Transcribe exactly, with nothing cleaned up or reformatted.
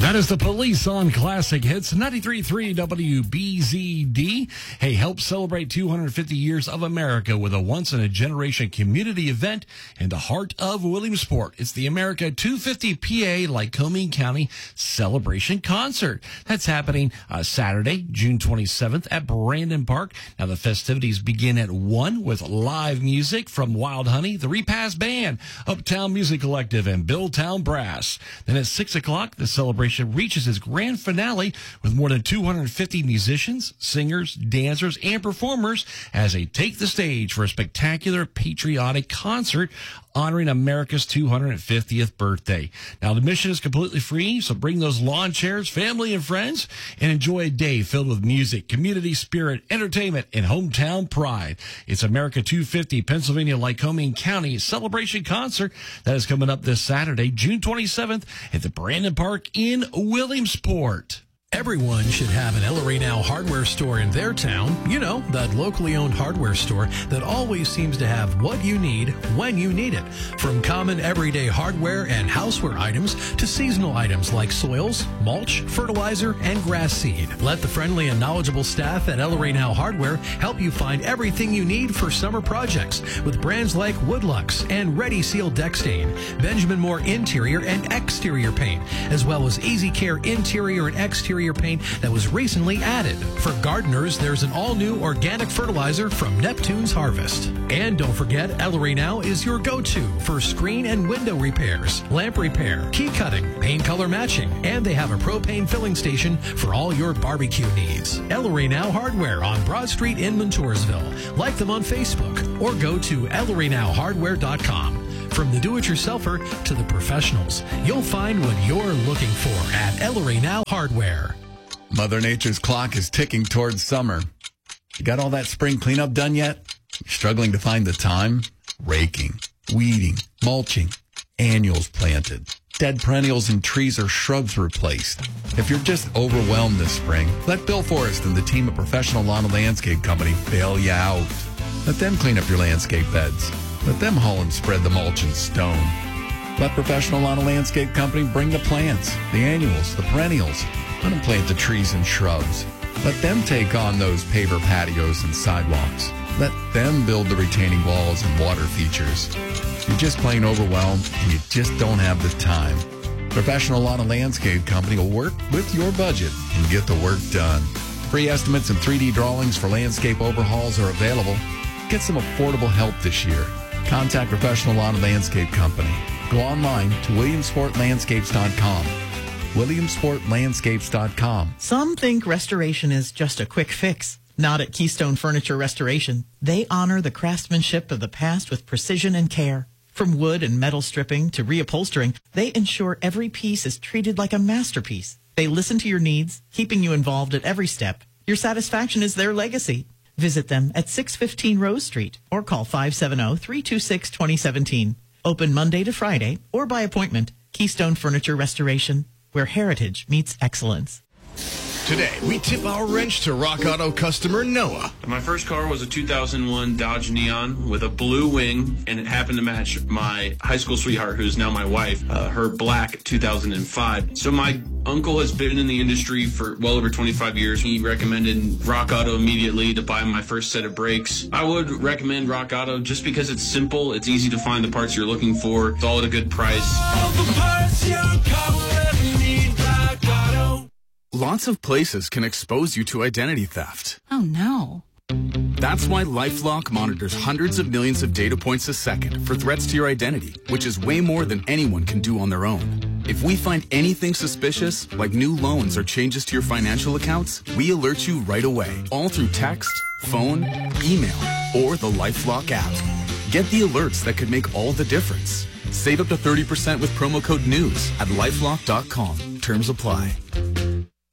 That is the Police on Classic Hits, ninety-three point three W B Z D. Hey, help celebrate two hundred fifty years of America with a once-in-a-generation community event in the heart of Williamsport. It's the America two fifty P A Lycoming County Celebration Concert. That's happening uh, Saturday, June twenty-seventh at Brandon Park. Now, the festivities begin at one with live music from Wild Honey, the Repass Band, Uptown Music Collective, and Billtown Brass. Then at six o'clock, the celebration reaches its grand finale with more than two hundred fifty musicians, singers, dancers, and performers as they take the stage for a spectacular patriotic concert honoring America's two hundred fiftieth birthday. Now, the admission is completely free, so bring those lawn chairs, family, and friends, and enjoy a day filled with music, community spirit, entertainment, and hometown pride. It's America two fifty Pennsylvania Lycoming County Celebration Concert that is coming up this Saturday, June twenty-seventh at the Brandon Park in Williamsport. Everyone should have an El Rey Now hardware store in their town. You know, that locally owned hardware store that always seems to have what you need when you need it. From common everyday hardware and houseware items to seasonal items like soils, mulch, fertilizer, and grass seed. Let the friendly and knowledgeable staff at El Rey Now Hardware help you find everything you need for summer projects with brands like Woodlux and Ready Seal Deck Stain, Benjamin Moore interior and exterior paint, as well as Easy Care interior and exterior paint that was recently added. For gardeners, there's an all-new organic fertilizer from Neptune's Harvest. And don't forget, El Rey Now is your go-to for screen and window repairs, lamp repair, key cutting, paint color matching, and they have a propane filling station for all your barbecue needs. El Rey Now Hardware on Broad Street in Montoursville. Like them on Facebook or go to el rey now hardware dot com. From the do-it-yourselfer to the professionals, you'll find what you're looking for at El Rey Now Hardware. Mother Nature's clock is ticking towards summer. You got all that spring cleanup done yet? You're struggling to find the time? Raking, weeding, mulching, annuals planted, dead perennials and trees or shrubs replaced. If you're just overwhelmed this spring, let Bill Forrest and the team at Professional Lawn and Landscape Company bail you out. Let them clean up your landscape beds. Let them haul and spread the mulch and stone. Let Professional Lawn and Landscape Company bring the plants, the annuals, the perennials. Let them plant the trees and shrubs. Let them take on those paver patios and sidewalks. Let them build the retaining walls and water features. You're just plain overwhelmed and you just don't have the time. Professional Lawn and Landscape Company will work with your budget and get the work done. Free estimates and three D drawings for landscape overhauls are available. Get some affordable help this year. Contact Professional Lawn and Landscape Company. Go online to williamsport landscapes dot com. williamsport landscapes dot com. Some think restoration is just a quick fix. Not at Keystone Furniture Restoration. They honor the craftsmanship of the past with precision and care. From wood and metal stripping to reupholstering, they ensure every piece is treated like a masterpiece. They listen to your needs, keeping you involved at every step. Your satisfaction is their legacy. Visit them at six fifteen Rose Street or call five seven zero, three two six, two zero one seven. Open Monday to Friday or by appointment. Keystone Furniture Restoration, where heritage meets excellence. Today, we tip our wrench to Rock Auto customer Noah. My first car was a two thousand one Dodge Neon with a blue wing, and it happened to match my high school sweetheart, who's now my wife, uh, her black two thousand five. So my uncle has been in the industry for well over twenty-five years. He recommended Rock Auto immediately to buy my first set of brakes. I would recommend Rock Auto just because it's simple, it's easy to find the parts you're looking for, it's all at a good price. All the parts your car will ever need, Rock Auto. Lots of places can expose you to identity theft. Oh, no. That's why LifeLock monitors hundreds of millions of data points a second for threats to your identity, which is way more than anyone can do on their own. If we find anything suspicious, like new loans or changes to your financial accounts, we alert you right away, all through text, phone, email, or the LifeLock app. Get the alerts that could make all the difference. Save up to thirty percent with promo code NEWS at lifelock dot com. Terms apply.